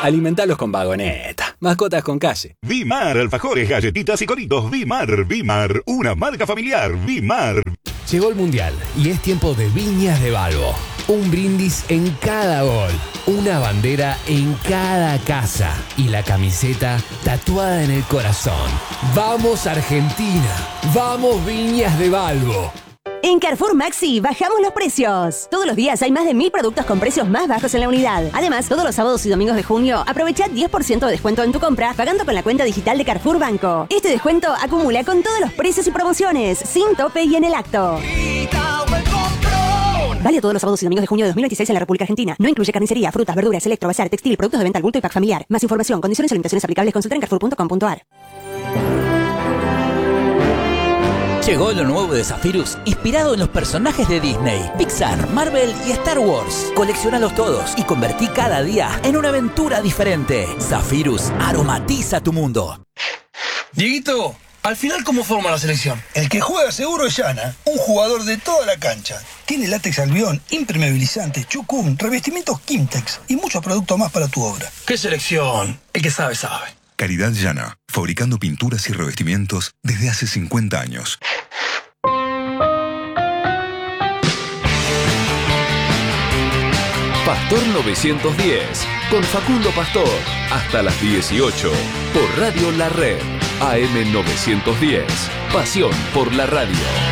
Alimentalos con Vagoneta. Mascotas con calle. Vimar, alfajores, galletitas y coritos. Vimar, una marca familiar. Vimar. Llegó el Mundial y es tiempo de Viñas de Balbo. Un brindis en cada gol, una bandera en cada casa y la camiseta tatuada en el corazón. ¡Vamos Argentina! ¡Vamos Viñas de Balbo! En Carrefour Maxi bajamos los precios. Todos los días hay más de 1000 productos con precios más bajos en la unidad. Además, todos los sábados y domingos de junio, aprovecha 10% de descuento en tu compra pagando con la cuenta digital de Carrefour Banco. Este descuento acumula con todos los precios y promociones, sin tope y en el acto. Vale todos los sábados y domingos de junio de 2026 en la República Argentina. No incluye carnicería, frutas, verduras, electro, bazar, textil, productos de venta al bulto y pack familiar. Más información, condiciones y limitaciones aplicables, consulta en carrefour.com.ar. Llegó lo nuevo de Zephyrus, inspirado en los personajes de Disney, Pixar, Marvel y Star Wars. Colecciónalos todos y convertí cada día en una aventura diferente. Zephyrus aromatiza tu mundo. Dieguito, al final, ¿cómo forma la selección? El que juega seguro es Yana, un jugador de toda la cancha. Tiene látex albión, impermeabilizante, chucún, revestimientos Kimtex y muchos productos más para tu obra. ¿Qué selección? El que sabe, sabe. Caridad Llana, fabricando pinturas y revestimientos desde hace 50 años. Pastor 910, con Facundo Pastor, hasta las 18, por Radio La Red, AM 910, pasión por la radio.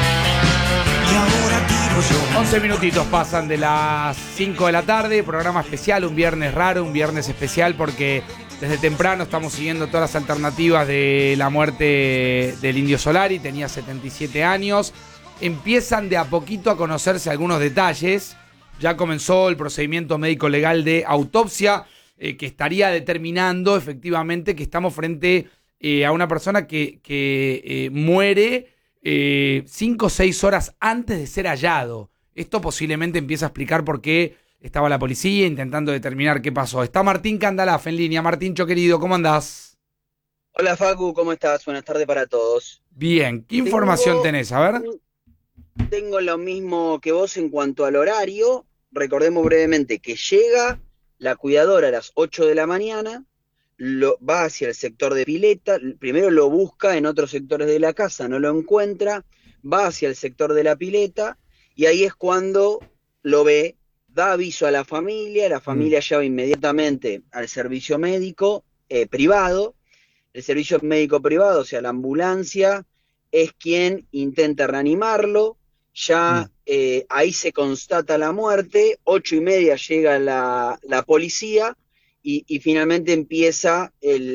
11 minutitos pasan de las 5 de la tarde, programa especial, un viernes raro, un viernes especial porque desde temprano estamos siguiendo todas las alternativas de la muerte del Indio Solari, tenía 77 años, empiezan de a poquito a conocerse algunos detalles. Ya comenzó el procedimiento médico legal de autopsia que estaría determinando efectivamente que estamos frente a una persona que muere 5 o 6 horas antes de ser hallado. Esto posiblemente empieza a explicar por qué estaba la policía intentando determinar qué pasó. Está Martín Candalaf en línea. Martíncho querido, ¿cómo andás? Hola Facu, ¿cómo estás? Buenas tardes para todos. Bien, ¿qué información tenés? A ver. Tengo lo mismo que vos en cuanto al horario. Recordemos brevemente que llega la cuidadora a las 8 de la mañana, va hacia el sector de pileta, primero lo busca en otros sectores de la casa, no lo encuentra, va hacia el sector de la pileta y ahí es cuando lo ve, da aviso a la familia llama inmediatamente al servicio médico privado, el servicio médico privado, o sea, la ambulancia, es quien intenta reanimarlo. Ya ahí se constata la muerte, 8:30 llega la policía y finalmente empieza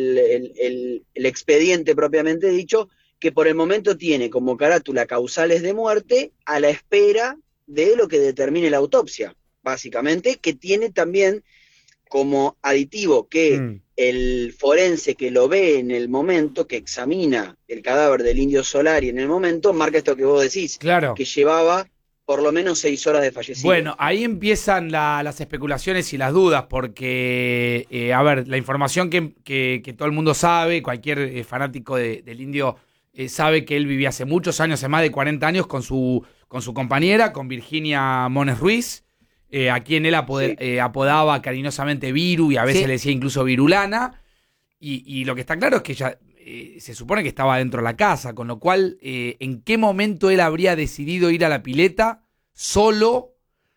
el expediente propiamente dicho, que por el momento tiene como carátula causales de muerte a la espera de lo que determine la autopsia, básicamente, que tiene también como aditivo que el forense que lo ve en el momento, que examina el cadáver del Indio Solari en el momento, marca esto que vos decís, claro, que llevaba por lo menos 6 horas de fallecido. Bueno, ahí empiezan las especulaciones y las dudas, porque, a ver, la información que todo el mundo sabe, cualquier fanático del Indio sabe que él vivía hace muchos años, hace más de 40 años, con su compañera, con Virginia Mones Ruiz, a quien él apodaba cariñosamente Viru y a veces le decía incluso Virulana, y lo que está claro es que ella se supone que estaba dentro de la casa, con lo cual en qué momento él habría decidido ir a la pileta solo,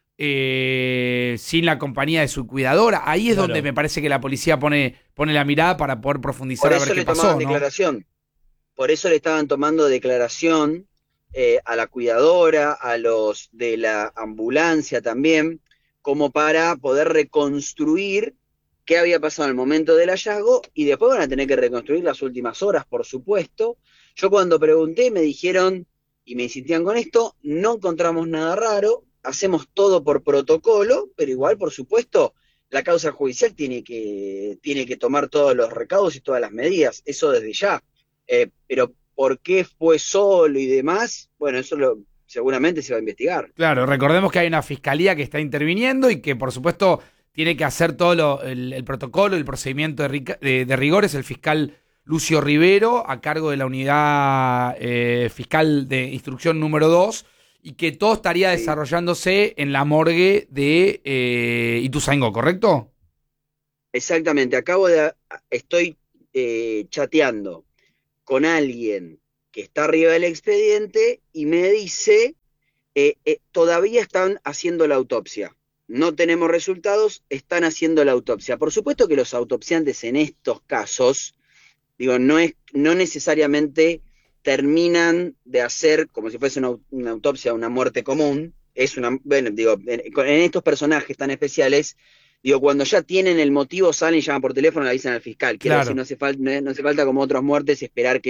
sin la compañía de su cuidadora. Ahí es donde me parece que la policía pone la mirada para poder profundizar a ver qué pasó, ¿no? Declaración. Por eso le estaban tomando declaración a la cuidadora, a los de la ambulancia también, como para poder reconstruir qué había pasado en el momento del hallazgo, y después van a tener que reconstruir las últimas horas, por supuesto. Yo cuando pregunté me dijeron, y me insistían con esto, no encontramos nada raro, hacemos todo por protocolo, pero igual, por supuesto, la causa judicial tiene que tomar todos los recaudos y todas las medidas, eso desde ya. Pero ¿por qué fue solo y demás? Bueno, eso seguramente se va a investigar. Claro, recordemos que hay una fiscalía que está interviniendo y que, por supuesto, tiene que hacer todo el protocolo, el procedimiento de rigores, el fiscal Lucio Rivero, a cargo de la unidad fiscal de instrucción número 2, y que todo estaría desarrollándose en la morgue de Ituzaingó, ¿correcto? Exactamente, estoy chateando con alguien que está arriba del expediente y me dice, todavía están haciendo la autopsia. No tenemos resultados, están haciendo la autopsia. Por supuesto que los autopsiantes en estos casos, no necesariamente terminan de hacer como si fuese una autopsia, una muerte común. En estos personajes tan especiales, cuando ya tienen el motivo, salen y llaman por teléfono y le avisan al fiscal. Quiero decir, no hace falta como otras muertes esperar que